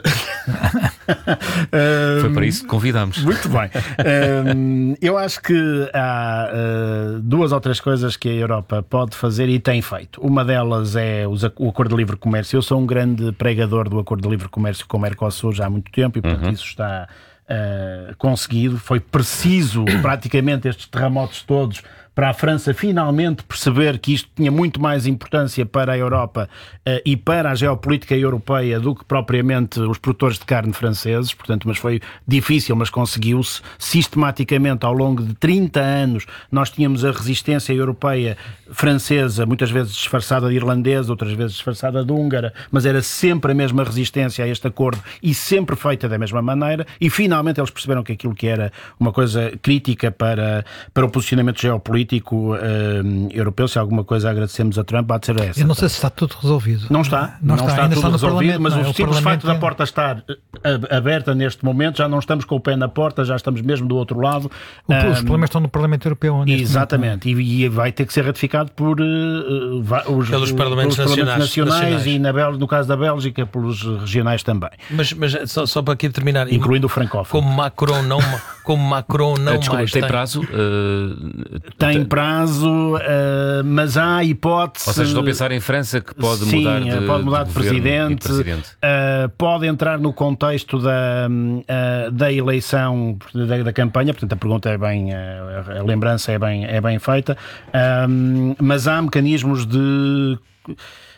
Foi para isso que convidámos. Muito bem. um, eu acho que há uh, duas ou três coisas que a Europa pode fazer e tem feito. Uma delas é os, o Acordo de Livre Comércio. Eu sou um grande pregador do Acordo de Livre Comércio com o Mercosul já há muito tempo e, portanto, uhum. isso está uh, conseguido. Foi preciso, praticamente, estes terremotos todos para a França finalmente perceber que isto tinha muito mais importância para a Europa uh, e para a geopolítica europeia do que propriamente os produtores de carne franceses, portanto, mas foi difícil, mas conseguiu-se sistematicamente ao longo de trinta anos. Nós tínhamos a resistência europeia francesa, muitas vezes disfarçada de irlandesa, outras vezes disfarçada de húngara, mas era sempre a mesma resistência a este acordo e sempre feita da mesma maneira, e finalmente eles perceberam que aquilo que era uma coisa crítica para, para o posicionamento geopolítico Uh, europeu, se alguma coisa agradecemos a Trump, há de ser essa. Eu não sei se está tudo resolvido. Não está, não, não está, está ainda tudo está resolvido, mas não, o simples facto é... da porta estar aberta neste momento, já não estamos com o pé na porta, já estamos mesmo do outro lado. O, um, os problemas estão no Parlamento Europeu. Exatamente, momento, e, e vai ter que ser ratificado por uh, os, pelos Parlamentos, pelos nacionais, nacionais, nacionais e, na Bel, no caso da Bélgica, pelos regionais também. Mas, mas só, só para aqui terminar, incluindo o francófono. Como Macron não, como Macron não Desculpa, mais tem, tem prazo? Uh, tem, tem prazo. Uh, mas há hipótese. Ou seja, estou a pensar em França que pode sim, mudar de, pode mudar de, de presidente, presidente. Uh, pode entrar no contexto da, uh, da eleição da, da campanha, portanto a pergunta é bem, uh, a lembrança é bem, é bem feita, uh, mas há mecanismos de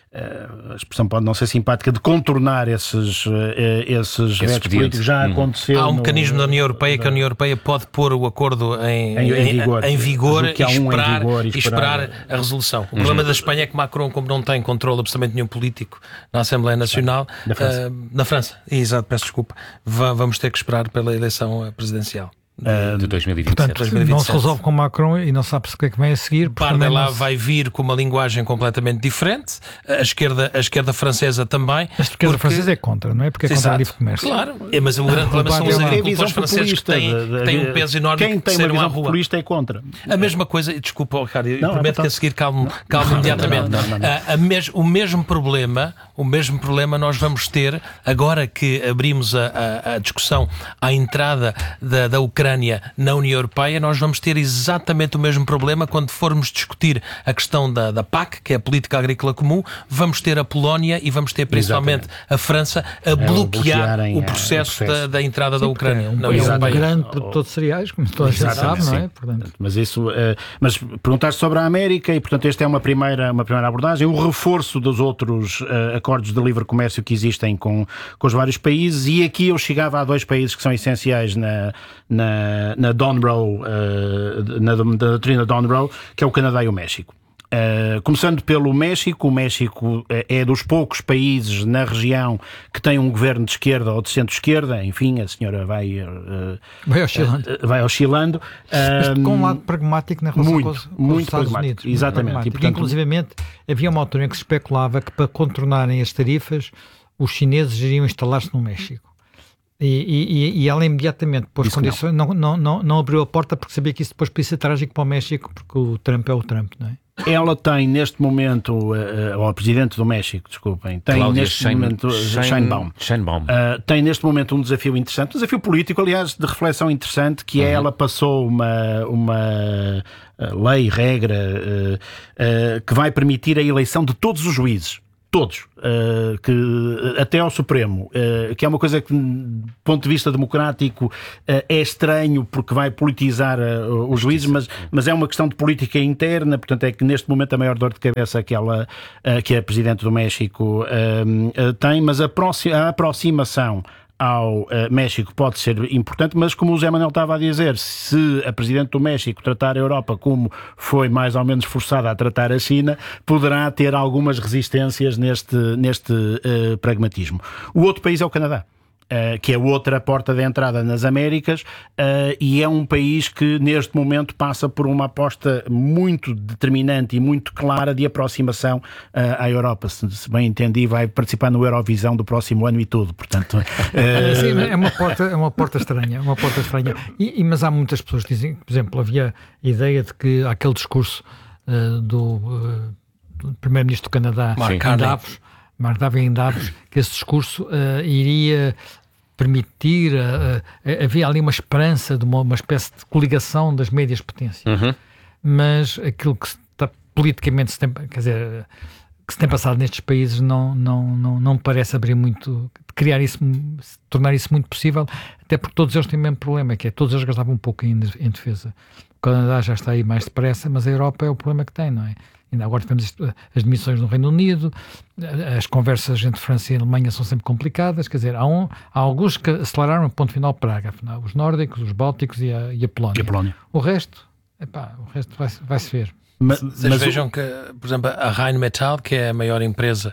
a expressão pode não ser simpática, de contornar esses, esses vetos políticos. Já hum. aconteceu. Há um no, mecanismo da União Europeia no, que a União Europeia pode pôr o acordo em, em, em vigor, em vigor, e, esperar, um em vigor e, esperar, e esperar a resolução. O hum. problema da Espanha é que Macron, como não tem controle absolutamente nenhum político na Assembleia Nacional, na França, uh, na França, exato, peço desculpa, vamos ter que esperar pela eleição presidencial. De dois mil e vinte e sete. Portanto, dois mil e vinte e sete. Não se resolve com Macron e não sabe-se o que é que vem a seguir. Bardella se... vai vir com uma linguagem completamente diferente. A esquerda, a esquerda francesa também. A esquerda porque... francesa é contra, não é? Porque é contra o livre comércio. Claro, é, mas o grande problema são os agricultores franceses que têm, de, de, têm um peso enorme. Quem tem uma visão populista é contra. A mesma coisa, desculpa, Ricardo, eu não, prometo não, que a seguir calmo, calmo não, imediatamente. Não, não, não, não. A, a mes, o mesmo problema, o mesmo problema nós vamos ter agora que abrimos a, a, a discussão à entrada da, da Ucrânia na União Europeia. Nós vamos ter exatamente o mesmo problema quando formos discutir a questão da, da P A C, que é a Política Agrícola Comum. Vamos ter a Polónia e vamos ter principalmente exatamente. a França a é, bloquear o processo, o processo. Da, da entrada Sim, da Ucrânia é um, na União é um Europeia. grande produtor de cereais, como toda a gente sabe, não é? Portanto. Mas isso, uh, mas perguntaste sobre a América e, portanto, esta é uma primeira, uma primeira abordagem, o reforço dos outros uh, acordos de livre comércio que existem com, com os vários países, e aqui eu chegava a dois países que são essenciais na, na, na Don Row, uh, na, na doutrina Don Row, que é o Canadá e o México. Uh, começando pelo México, o México é dos poucos países na região que tem um governo de esquerda ou de centro-esquerda, enfim, a senhora vai uh, vai oscilando, uh, vai oscilando. Mas uh, com um lado pragmático na relação muito, com os, com muito os Estados Unidos. Muito exatamente. E, portanto, inclusivamente havia uma altura em que se especulava que para contornarem as tarifas os chineses iriam instalar-se no México. E, e, e ela imediatamente pôs condições, não. Não, não, não abriu a porta porque sabia que isso depois podia ser trágico para o México, porque o Trump é o Trump, não é? Ela tem neste momento, uh, ou o Presidente do México, desculpem, tem Cláudia neste Shein, momento, Shein, Sheinbaum, Sheinbaum. Uh, tem neste momento um desafio interessante, um desafio político, aliás, de reflexão interessante, que é uhum. ela passou uma, uma uh, lei, regra, uh, uh, que vai permitir a eleição de todos os juízes. Todos, uh, que, até ao Supremo, uh, que é uma coisa que, do ponto de vista democrático, uh, é estranho porque vai politizar uh, os juízes, mas, mas é uma questão de política interna, portanto é que neste momento a maior dor de cabeça que, ela, uh, que a Presidente do México uh, uh, tem, mas a, proxi- a aproximação ao uh, México pode ser importante, mas como o José Manuel estava a dizer, se a Presidente do México tratar a Europa como foi mais ou menos forçada a tratar a China, poderá ter algumas resistências neste, neste uh, pragmatismo. O outro país é o Canadá. Uh, que é outra porta de entrada nas Américas, uh, e é um país que neste momento passa por uma aposta muito determinante e muito clara de aproximação uh, à Europa. Se, se bem entendi, vai participar no Eurovisão do próximo ano e tudo, portanto... Uh... Sim, é uma porta, é uma porta estranha, uma porta estranha. E, e, mas há muitas pessoas que dizem, por exemplo, havia a ideia de que aquele discurso uh, do, uh, do Primeiro-Ministro do Canadá, Mark Davos, Mark Davos em Davos, que esse discurso uh, iria permitir, uh, uh, havia ali uma esperança de uma, uma espécie de coligação das médias potências. Uhum. Mas aquilo que se está, politicamente se tem, quer dizer, que se tem passado nestes países não, não, não, não parece abrir muito, criar isso, tornar isso muito possível, até porque todos eles têm o mesmo problema, que é todos eles gastavam um pouco em, em defesa. O Canadá já está aí mais depressa, mas a Europa é o problema que tem, não é? Ainda agora tivemos as demissões no Reino Unido, as conversas entre França e Alemanha são sempre complicadas, quer dizer, há, um, há alguns que aceleraram a ponto final Praga, afinal, os nórdicos, os bálticos e a, e a Polónia. E a Polónia. O resto, epá, o resto vai, vai-se ver. Mas, Vocês mas vejam o... que, por exemplo, a Rheinmetall, que é a maior empresa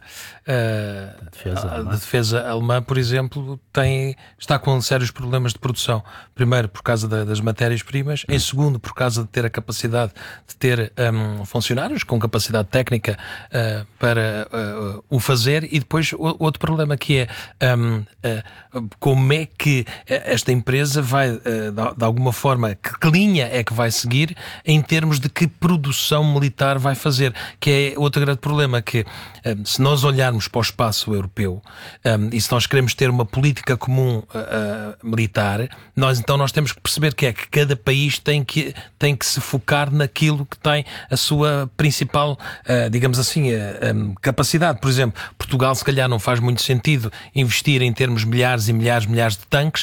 uh, de, defesa a, de defesa alemã, por exemplo, tem, está com sérios problemas de produção. Primeiro, por causa da, das matérias-primas. Em segundo, por causa de ter a capacidade de ter um, funcionários com capacidade técnica uh, para uh, o fazer. E depois, o, outro problema que é um, uh, como é que esta empresa vai, uh, de, de alguma forma, que, que linha é que vai seguir em termos de que produção militar vai fazer, que é outro grande problema, que um, se nós olharmos para o espaço europeu um, e se nós queremos ter uma política comum uh, uh, militar, nós então nós temos que perceber que é que cada país tem que, tem que se focar naquilo que tem a sua principal, uh, digamos assim, uh, um, capacidade. Por exemplo, Portugal se calhar não faz muito sentido investir em termos milhares e milhares, milhares de tanques,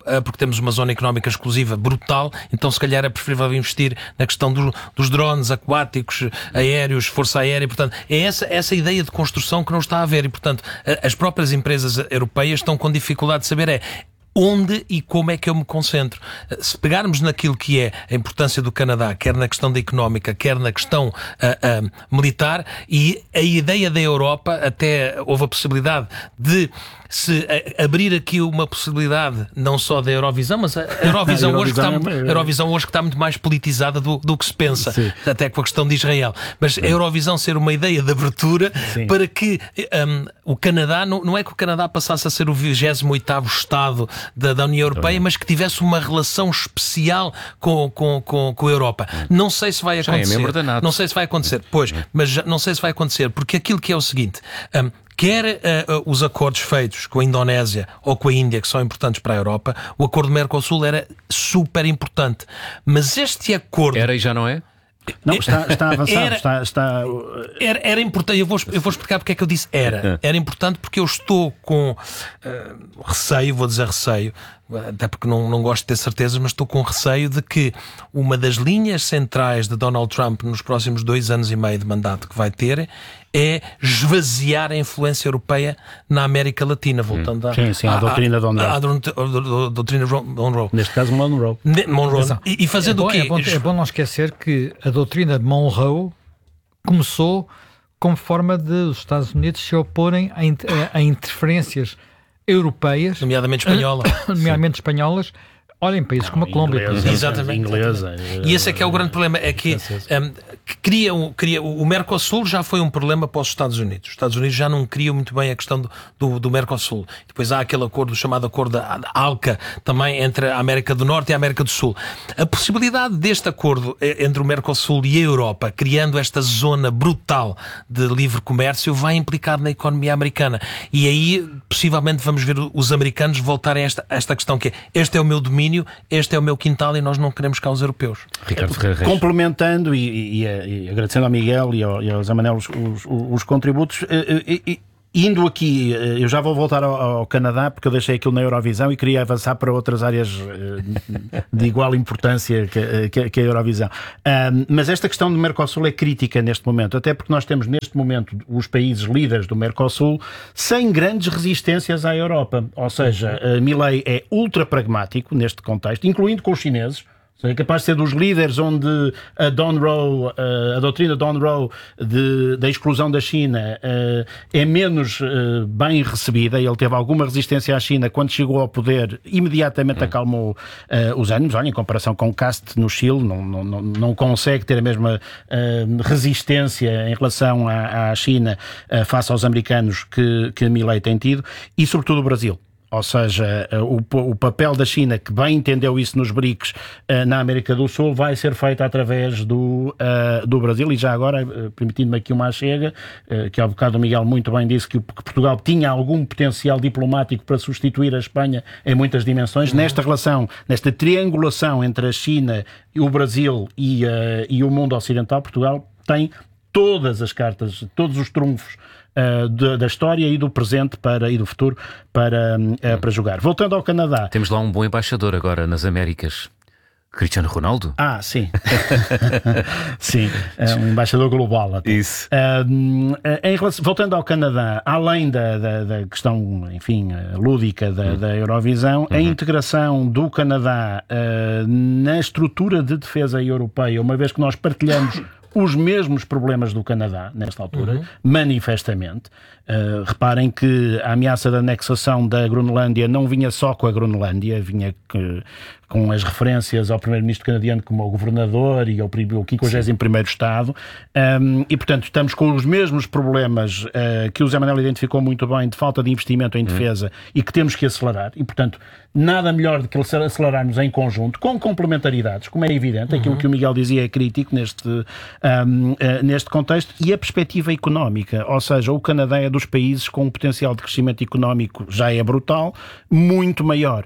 porque temos uma zona económica exclusiva brutal, então se calhar é preferível investir na questão do, dos drones aquáticos, aéreos, força aérea, portanto, é essa, essa ideia de construção que não está a haver e, portanto, as próprias empresas europeias estão com dificuldade de saber é onde e como é que eu me concentro. Se pegarmos naquilo que é a importância do Canadá, quer na questão da económica, quer na questão uh, uh, militar, e a ideia da Europa, até houve a possibilidade de se a, abrir aqui uma possibilidade não só da Eurovisão, mas a Eurovisão, a Eurovisão, hoje, que está, a Eurovisão hoje que está muito mais politizada do, do que se pensa, Sim. até com a questão de Israel. Mas a Eurovisão ser uma ideia de abertura Sim. para que um, o Canadá, não, não é que o Canadá passasse a ser o vigésimo oitavo Estado da, da União Europeia, mas que tivesse uma relação especial com, com, com, com a Europa. Não sei se vai acontecer. É não sei se vai acontecer. Pois, mas já, não sei se vai acontecer, porque aquilo que é o seguinte... Um, quer uh, uh, os acordos feitos com a Indonésia ou com a Índia, que são importantes para a Europa, o acordo Mercosul era super importante. Mas este acordo... Era e já não é? Não, está, está avançado. Era, está, está... Era, era importante, eu vou, eu vou explicar porque é que eu disse era. Era importante porque eu estou com uh, receio, vou dizer receio, até porque não, não gosto de ter certezas, mas estou com receio de que uma das linhas centrais de Donald Trump nos próximos dois anos e meio de mandato que vai ter é esvaziar a influência europeia na América Latina, voltando à, sim, sim, à, à doutrina de Monroe. À, à, à doutrina de Monroe. Neste caso, Monroe. Monroe. E, e fazendo é bom, o quê? É bom, é bom não esquecer que a doutrina de Monroe começou como forma de os Estados Unidos se oporem a, a interferências europeias, nomeadamente espanhola, nomeadamente espanholas. Olhem países como a Colômbia, inglesa, exatamente. Inglesa. E esse é que é o grande problema, é que, um, que cria, um, cria, o Mercosul já foi um problema para os Estados Unidos. Os Estados Unidos já não criam muito bem a questão do, do, do Mercosul. Depois há aquele acordo, chamado acordo da ALCA, também entre a América do Norte e a América do Sul. A possibilidade deste acordo entre o Mercosul e a Europa, criando esta zona brutal de livre comércio, vai implicar na economia americana. E aí, possivelmente, vamos ver os americanos voltarem a esta, a esta questão que é, este é o meu domínio, este é o meu quintal e nós não queremos cá os europeus. Ricardo Ferreira. Complementando e, e, e, e agradecendo ao Miguel e ao, e ao Zé Manel os, os, os contributos, e, e, indo aqui, eu já vou voltar ao, ao Canadá porque eu deixei aquilo na Eurovisão e queria avançar para outras áreas de igual importância que, que, que a Eurovisão. Um, mas esta questão do Mercosul é crítica neste momento, até porque nós temos neste momento os países líderes do Mercosul sem grandes resistências à Europa. Ou seja, Milei é ultra pragmático neste contexto, incluindo com os chineses. É capaz de ser dos líderes onde a Don Rowe, a doutrina Don Rowe de, da exclusão da China é menos bem recebida. Ele teve alguma resistência à China quando chegou ao poder, imediatamente hum. acalmou os ânimos. Olha, em comparação com o Cast no Chile, não, não, não consegue ter a mesma resistência em relação à, à China face aos americanos que, que Milei tem tido, e sobretudo o Brasil. Ou seja, o, o papel da China, que bem entendeu isso nos BRICS na América do Sul, vai ser feito através do, uh, do Brasil. E já agora, uh, permitindo-me aqui uma chega, uh, que ao bocado o Miguel muito bem disse que, o, que Portugal tinha algum potencial diplomático para substituir a Espanha em muitas dimensões. Uhum. Nesta relação, nesta triangulação entre a China, o Brasil e, uh, e o mundo ocidental, Portugal tem todas as cartas, todos os trunfos Uh, de, da história e do presente para, e do futuro para, uh, para jogar. Voltando ao Canadá. Temos lá um bom embaixador agora nas Américas. Cristiano Ronaldo? Ah, sim. Sim, é um embaixador global até. Isso. Uh, em relação, voltando ao Canadá, além da, da, da questão, enfim, lúdica da, uhum. da Eurovisão, uhum. a integração do Canadá uh, na estrutura de defesa europeia, uma vez que nós partilhamos os mesmos problemas do Canadá, nesta altura, uhum. manifestamente. Uh, reparem que a ameaça da anexação da Groenlândia não vinha só com a Groenlândia, vinha que, com as referências ao primeiro-ministro canadiano como ao governador e ao quinquagésimo primeiro Estado. Um, e, portanto, estamos com os mesmos problemas uh, que o Zé Manuel identificou muito bem, de falta de investimento em defesa, uhum. e que temos que acelerar. E, portanto, nada melhor do que acelerarmos em conjunto, com complementaridades, como é evidente. Uhum. Aquilo que o Miguel dizia é crítico neste, uh, um, uh, neste contexto, e a perspectiva económica, ou seja, o Canadá é dos países com um potencial de crescimento económico já é brutal, muito maior.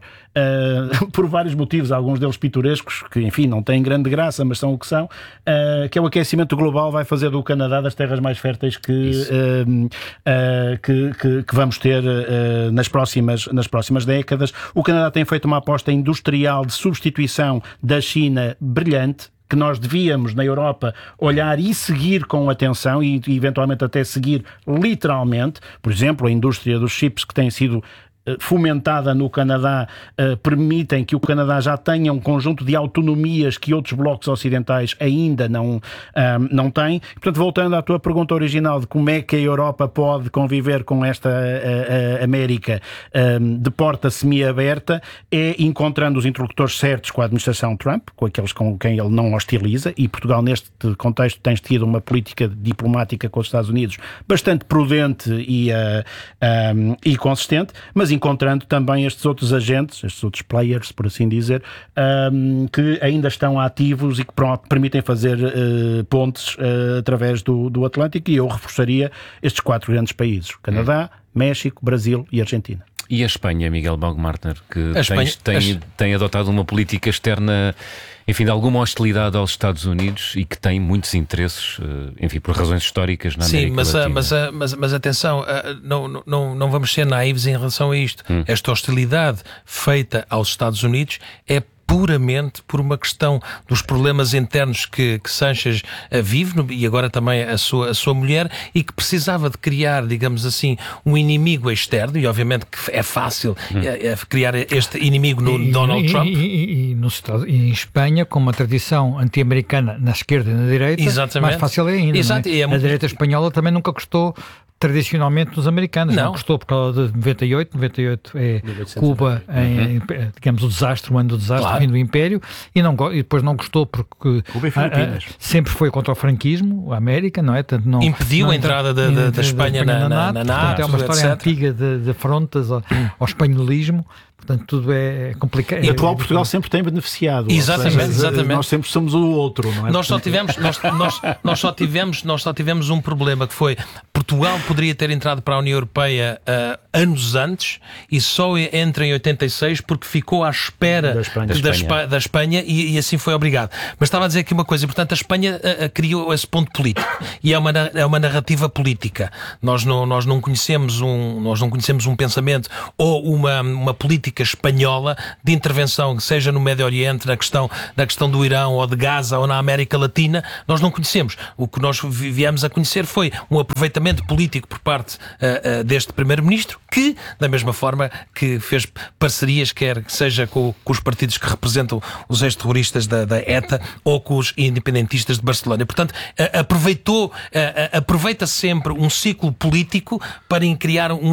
Uh, por vários motivos, alguns deles pitorescos, que enfim não têm grande graça, mas são o que são, uh, que é o aquecimento global vai fazer do Canadá das terras mais férteis que, uh, uh, que, que, que vamos ter uh, nas, próximas, nas próximas décadas. O Canadá tem feito uma aposta industrial de substituição da China brilhante, que nós devíamos, na Europa, olhar e seguir com atenção e, e eventualmente até seguir literalmente. Por exemplo, a indústria dos chips, que tem sido fomentada no Canadá, uh, permitem que o Canadá já tenha um conjunto de autonomias que outros blocos ocidentais ainda não, um, não têm. Portanto, voltando à tua pergunta original de como é que a Europa pode conviver com esta uh, uh, América um, de porta semi-aberta, é encontrando os interlocutores certos com a administração Trump, com aqueles com quem ele não hostiliza, e Portugal neste contexto tem tido uma política diplomática com os Estados Unidos bastante prudente e, uh, um, e consistente, mas encontrando também estes outros agentes, estes outros players, por assim dizer, um, que ainda estão ativos e que pronto, permitem fazer uh, pontes uh, através do, do Atlântico, e eu reforçaria estes quatro grandes países: Canadá, México, Brasil e Argentina. E a Espanha, Miguel Baumgartner, que a Espanha, tem, tem, a... tem adotado uma política externa, enfim, de alguma hostilidade aos Estados Unidos e que tem muitos interesses, enfim, por razões históricas na Sim, América mas, Latina. Mas, mas, mas atenção, não, não, não vamos ser naivos em relação a isto. Hum. Esta hostilidade feita aos Estados Unidos é puramente por uma questão dos problemas internos que, que Sanchez vive, e agora também a sua, a sua mulher, e que precisava de criar, digamos assim, um inimigo externo, e obviamente que é fácil hum. é, é criar este inimigo no e, Donald e, Trump. E, e, e, no, e em Espanha, com uma tradição anti-americana na esquerda e na direita, Exatamente. mais fácil é ainda. Exato. Não é? É a muito... direita espanhola também nunca gostou tradicionalmente dos americanos, não, não custou por causa de noventa e oito, noventa e oito é Cuba, em, em, digamos, o desastre, o ano do desastre, claro. O fim do Império, e, não, e depois não gostou porque Cuba e Filipinas. A, a, sempre foi contra o franquismo, a América, não é? Tanto não, impediu não, a entrada da, da, da Espanha na, na, na, na NATO, portanto, é uma história etcétera antiga de, de afrontas ao, ao espanholismo. Portanto, tudo é complicado. E atual Portugal sempre tem beneficiado. Exatamente, seja, exatamente. Nós sempre somos o outro, não é? Nós só tivemos, nós, nós, nós só tivemos, nós só tivemos um problema, que foi Portugal poderia ter entrado para a União Europeia uh, anos antes, e só entra em oitenta e seis porque ficou à espera da Espanha, da da Espanha, Espanha. da Espanha e, e assim foi obrigado. Mas estava a dizer aqui uma coisa, portanto a Espanha uh, uh, criou esse ponto político, e é uma, é uma narrativa política. Nós não, nós não conhecemos um, nós não conhecemos um pensamento ou uma, uma política espanhola de intervenção, seja no Médio Oriente, na questão, na questão do Irão ou de Gaza ou na América Latina. Nós não conhecemos. O que nós viemos a conhecer foi um aproveitamento político por parte uh, uh, deste Primeiro-Ministro, que, da mesma forma que fez parcerias, quer seja com, com os partidos que representam os ex-terroristas da, da ETA ou com os independentistas de Barcelona. Portanto, uh, aproveitou, uh, uh, aproveita sempre um ciclo político para criar um